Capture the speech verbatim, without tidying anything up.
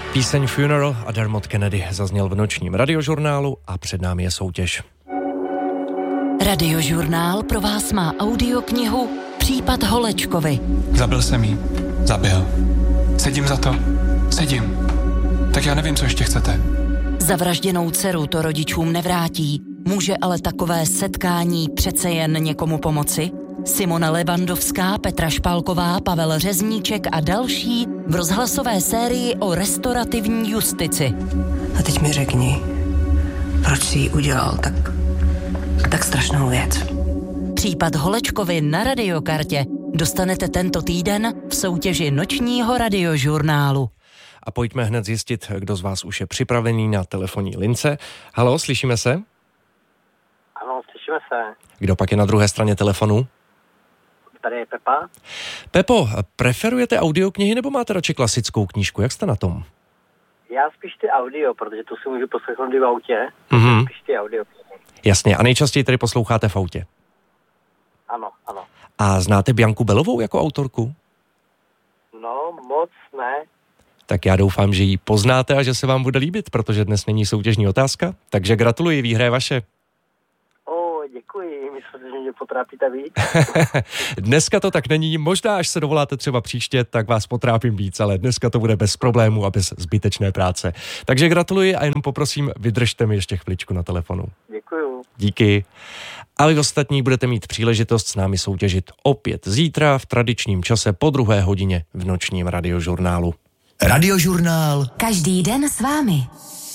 Píseň Funeral a Dermot Kennedy zazněl v nočním radiožurnálu a před námi je soutěž. Radiožurnál pro vás má audioknihu Případ Holečkovi. Zabil jsem jí. Zabil. Sedím za to. Sedím. Tak já nevím, co ještě chcete. Zavražděnou dceru to rodičům nevrátí. Může ale takové setkání přece jen někomu pomoci? Simona Levandovská, Petra Špálková, Pavel Řezníček a další v rozhlasové sérii o restaurativní justici. A teď mi řekni, proč jsi jí udělal tak, tak strašnou věc. Případ Holečkovi na Radiokartě dostanete tento týden v soutěži nočního radiožurnálu. A pojďme hned zjistit, kdo z vás už je připravený na telefonní lince. Haló, slyšíme se? Ano, slyšíme se. Kdo pak je na druhé straně telefonu? Tady je Pepa. Pepo, preferujete audioknihy nebo máte radši klasickou knížku? Jak jste na tom? Já spíš ty audio, protože to si můžu poslechnout i v autě. Mhm. Spíš ty audio. Jasně, a nejčastěji tedy posloucháte v autě? Ano, ano. A znáte Bianku Belovou jako autorku? No, moc ne. Tak já doufám, že ji poznáte a že se vám bude líbit, protože dnes není soutěžní otázka. Takže gratuluji, výhra je vaše. O, děkuji, myslím, že mě potrápíte víc. Dneska to tak není, možná až se dovoláte třeba příště, tak vás potrápím víc, ale dneska to bude bez problémů a bez zbytečné práce. Takže gratuluji a jenom poprosím, vydržte mi ještě chviličku na telefonu. Děkuju. Díky. A vy ostatní budete mít příležitost s námi soutěžit opět zítra v tradičním čase po druhé hodině v nočním radiožurnálu. Radiožurnál. Každý den s vámi.